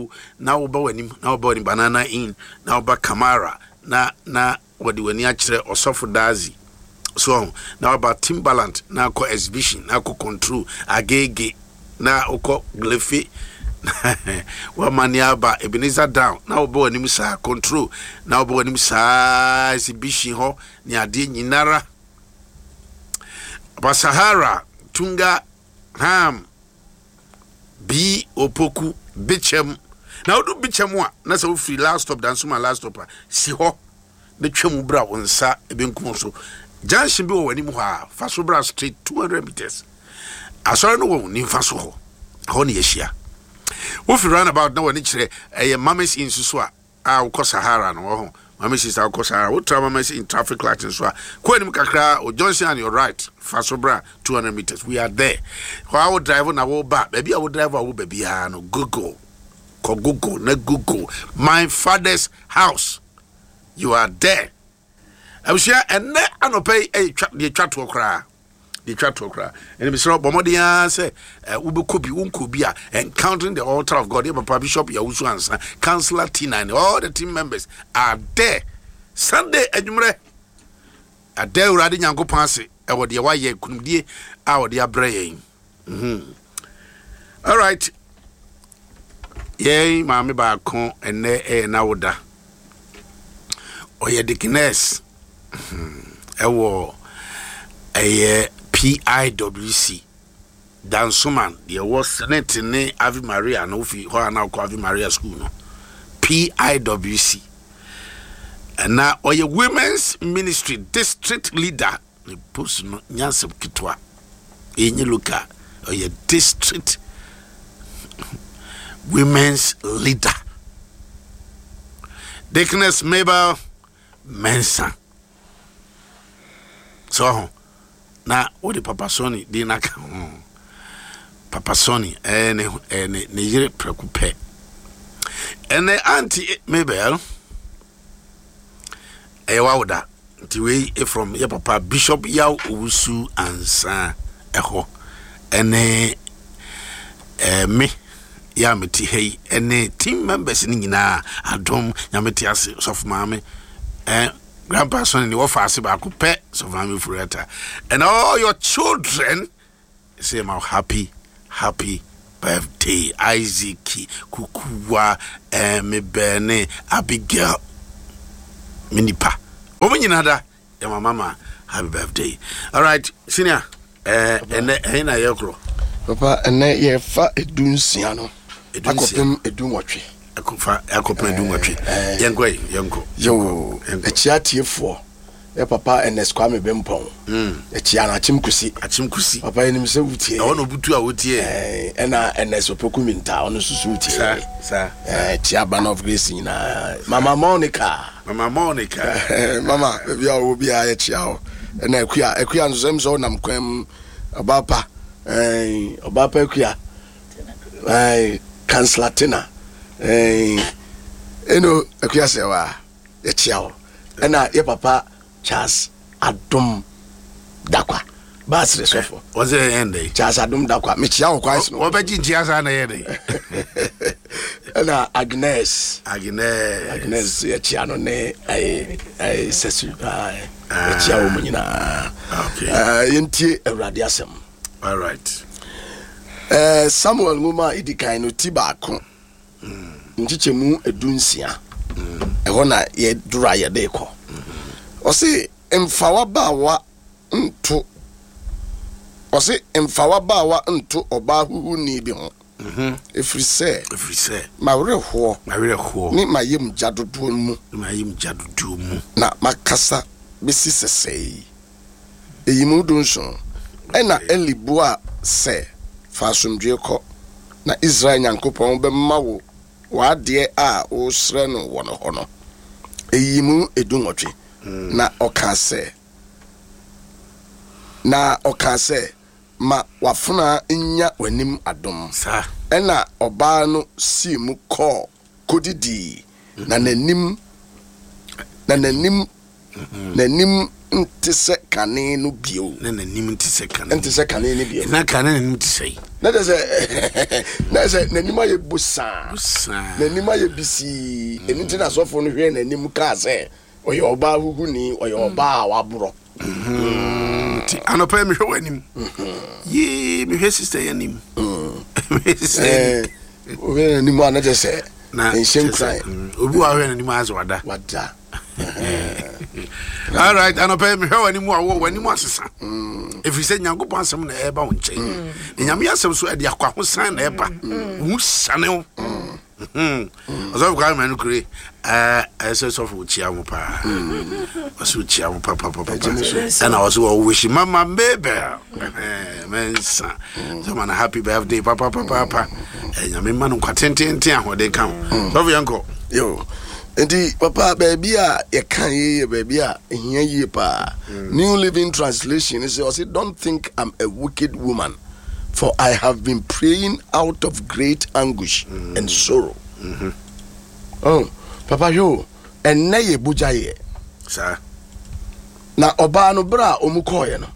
now wenim now body Banana Inn now ba Camara na what the wani achire Osofo Dazi so now about Timbaland now ko exhibition now ko control agege na oko glefe wa maniaba Ebenezer down now bo anim sa control now bo anim sa exhibition ho ni ade nyinara ba Sahara Tunga Ham B Opoku Bichem now do Bichem wa na so free last stop dan so my last stop si ho the twemu bra wonsa ebenkum so junction bi wo wani mu ha faso bra street 200 meters asore no wo ni faso ho ne yehia wo fi run about na wani kire Mames in so a wo Sahara no ho Mames is a Sahara wo tra Mames in traffic light so a ko anim kakra o Johnson on your right faso bra 200 meters we are there how wo drive na wo ba baby wo drive wo baby ha no Google my father's house you are there. I was here and I no pay a chat to cry. The chat to cry. And Mr. Bomodia say, Ubukubia, encountering the altar of God. Papa Bishop Yahusu, Councillor Tina, and all the team members are there. Sunday, Edumre. A day riding Yango Pansy, our dear Waye Kundi, our dear Brain. All right. Yay, Mammy Bacon, and Nauda. Oye Dickness ewo PIWC Dansuman there was Senate ne Ave Maria no fi ho na ko Ave Maria school no PIWC and now oye women's ministry district leader the post no nyansem kitwa enyi loka oye district women's leader Dickness Mabel Mensa. So na what the Papa Sonny di naka Papa Sonny ne yire prekupe. Ene auntie Mabel wawda nti we from your Papa Bishop Yaw Owusu ansa eho ene me ya meti hey ene team members ni nyina adom nyameti ase sof maame grandpa son ni wo faase ba ko pe sof maame fureta and all your children say my happy birthday Isaac Kukuwa me bene Abigail minipa o nyina da ya mama happy birthday all right senior na yekro papa ene ye fa edunsia no akopem edunwotwe akopem edunwotwe yenko yo echiatiefo e papa ns kwame bempon echia na achimkusi papa enim se wutie e wono butu a wotie ena ns opokuminta ono susu wutie sa echia ban of grace na mama Monica mama bia obi a echia o ena ekuya nzemzo nam kwam obapa ekuya Councillor Tina eno ekuya sewa echia o ena ye papa Charles Adum Dakwa basre sofo was it end Charles Adum Dakwa mechia o kwais no obeji ntia na yede ena Agnes ye chia no ne ai sesu echia o munyina okay yentie awrade asem all right Samuel Nguma idikan no tibako nchichemu edunsia eho na ye dura ye de ko osi emfawa bawa nto oba huhu ni bi ho efri se mawreho ni mayem jadodo mu na makasa besi sesei eyimu dunso ena elibua se fasumdwe ko na Israel nyankopon be mawo wa de a o sre no wono hono eyimu edunwotwe na okase ma wafuna nya wanim adom sa ena oba no si mu ko kodidi na nanim ntise kane no bio na nanim ntise kane no bio na kane nanim ntise na de say nanima ye busa nanima ye bisi enti na sofo no hwe nanim ka say oye oba huguni oye oba wabro ti anopa mi hwe wanim ye mi hwe sister yanim we nanim ana de say na enshem cry obi wa hwe nanim azwada wada. All right, I know pay me how anymore when you want to. If you say Yankopon some eba on chain, and Yamia some so at the aqua sign eba, who's sanel. As I've got man agree, as a sort of Chiamupa, was with Chiamupa, and I was wishing Mamma baby, man, son, someone a happy birthday, papa, and I mean, man, content in town where they come. Love uncle, yo. Enti papa baby ye kan ye baby ehia ye pa. New Living Translation says don't think I'm a wicked woman, for I have been praying out of great anguish and sorrow. Oh papa yo enne ye buja ye sir na oba no bra omukoye no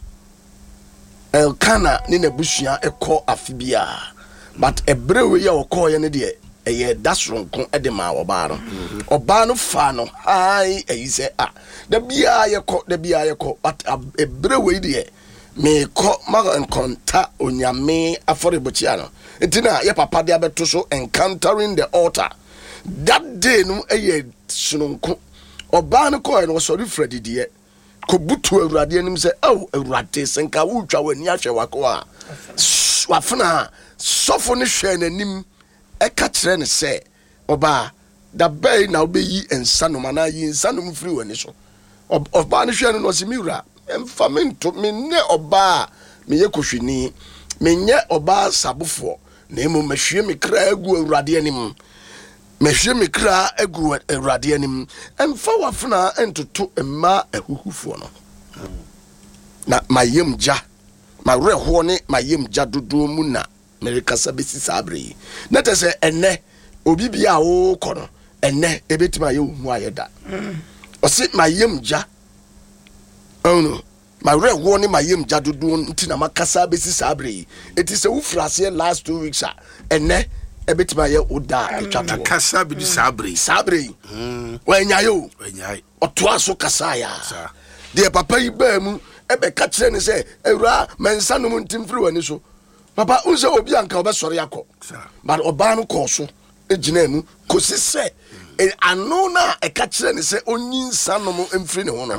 Elkana ni nebusua ekọ afibia but ebrewe ye okoye ne de eye dasronkon edema oba no fa no hai eyi se da bia ye ko but ebrewe de me ko ma encounter onyame aforebochia no entina ye papa de abeto so encountering the altar that day no eye sunonko oba no ko no sorry Freddy de ko butu awurade anim se awurade senka wutwa wani ahwe wako a wafena sofo ne hwe nanim eka kire ne se oba da bay na obeyi ensanom na yi ensanom free wani so oba ne hwe no se miwura emfa mento me ne oba me ye kohwini me nye oba sabufo na emu mehwe me kra agu awurade anim mehwe me kra agu awurade anim emfa wafena entoto emma ahuhufo no na mayemja mareho ne mayemja dodo mu na merikasa besi sabre na tese enne obi bia wo kono enne ebetima ye hu ayeda o se mayemja no mareho ne mayemja dodo ntina makasa besi sabre eti se wo frase last 2 weeks enne ebetima ye oda etwato kasa bi sabre wanyayo oto aso kasa ya de papa yi ba mu ebe ka kire ne se ewura mensa no ntimfiri wani so papa unse obi anka obesore yakọ but oba no ko so ejina mu kosi se ano na e ka kire ne se onyinsa no mfiri ne ho no